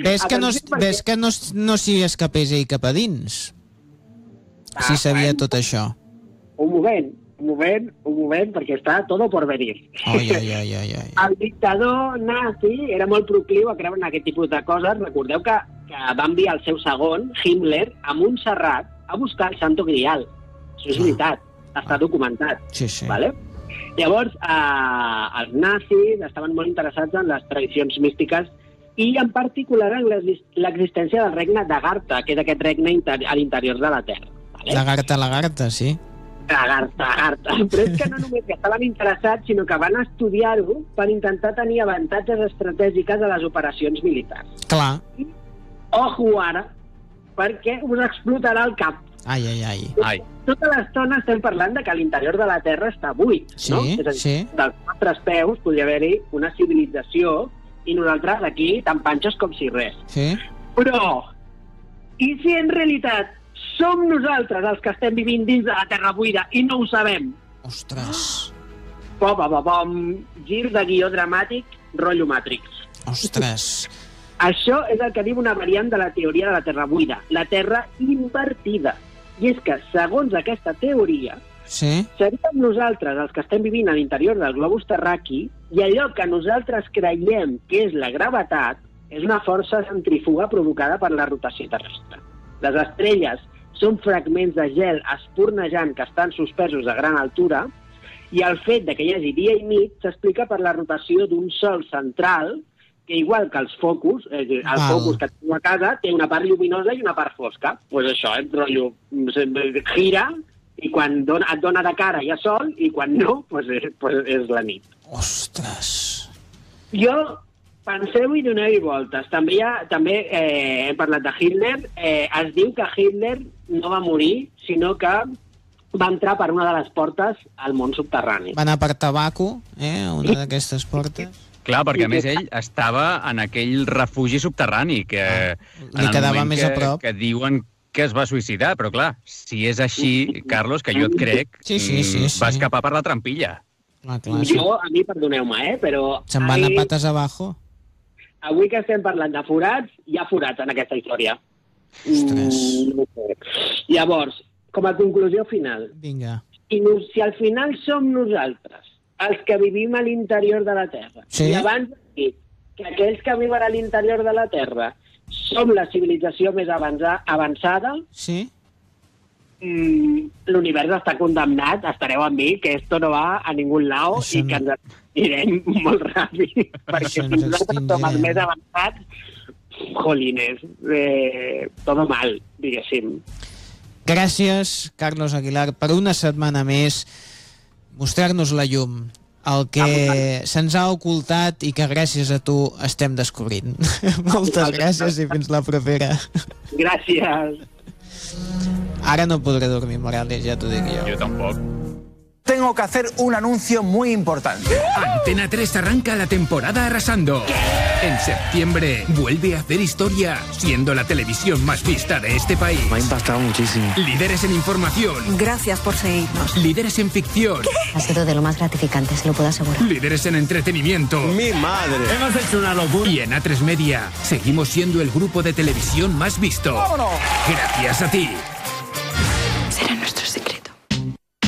Ves que no s'hi escapés ell cap a dins. Si sabia tot això. Un moment, perquè està todo por venir. Ai. El dictador nazi era molt procliu a creure en aquest tipus de coses. Recordeu que va enviar el seu segon, Himmler, a Montserrat a buscar el Santo Grial. Això és veritat, està documentat. Sí. Vale? Llavors, els nazis estaven molt interessats en les tradicions místiques i en particular en l'existència del regne d'Agartha, que és aquest regne a l'interior de la Terra. Vale? Lagarta, sí. Agartha. Però és que no només estaven interessats, sinó que van estudiar-ho per intentar tenir avantatges estratègiques a les operacions militars. Clar. I, ojo ara, perquè us explotarà el cap. Ai. Tota l'estona estem parlant de que l'interior de la Terra està buit, no? És a dir, dels nostres peus podria haver-hi una civilització i nosaltres aquí tan panxos com si res. Sí. Però, i si en realitat som nosaltres els que estem vivint dins de la Terra buida i no ho sabem? Ostres. Pom, gir de guió dramàtic, rotllo Matrix. Ostres. Això és el que diu una variant de la teoria de la Terra buida, la Terra invertida. I és que, segons aquesta teoria, seríem nosaltres els que estem vivint a l'interior del globus terraqui i allò que nosaltres creiem que és la gravetat és una força centrífuga provocada per la rotació terrestre. Les estrelles són fragments de gel espurnejant que estan suspesos a gran altura i el fet de que hi hagi dia i nit s'explica per la rotació d'un sol central que, igual que els focus, el focus que tenim a casa té una part lluminosa i una part fosca. Pues això, rotllo, gira i quan et dona de cara hi ha sol i quan no, pues és la nit. Ostres! Jo... Penseu-hi i doneu-hi voltes. També hem parlat de Hitler. Es diu que Hitler no va morir, sinó que va entrar per una de les portes al món subterrani. Va anar per tabaco, una d'aquestes portes. Clar, perquè a més ell estava en aquell refugi subterrani que li quedava més a prop. Que diuen que es va suïcidar, però clar, si és així, Carlos, que jo et crec, va escapar per la trampilla. Jo, a mi, perdoneu-me, però... Se'n van a pates abajo. Avui que estem parlant de forats, hi ha forats en aquesta història. Ostres. Llavors, com a conclusió final, vinga. Si al final som nosaltres els que vivim a l'interior de la Terra, i abans he dit que aquells que viuen a l'interior de la Terra som la civilització més avançada, l'univers està condemnat, estareu amb mi, que esto no va a ningún lado i que ens anirem molt ràpid, perquè si nosaltres som els més avançats, jolines, todo mal, diguéssim. Gràcies, Carlos Aguilar, per una setmana més mostrar-nos la llum, el que se'ns ha ocultat i que gràcies a tu estem descobrint. Moltes gràcies i fins la propera. Gràcies. Ahora no podré dormir, Morales, ya te digo yo. Yo tampoco. Tengo que hacer un anuncio muy importante. Antena 3 arranca la temporada arrasando. En septiembre vuelve a hacer historia, siendo la televisión más vista de este país. Me ha impactado muchísimo. Líderes en información. Gracias por seguirnos. Líderes en ficción. Ha sido de lo más gratificante, se lo puedo asegurar. Líderes en entretenimiento. ¡Mi madre! Hemos hecho una locura. Y en A3 Media seguimos siendo el grupo de televisión más visto. ¡Vámonos! Gracias a ti.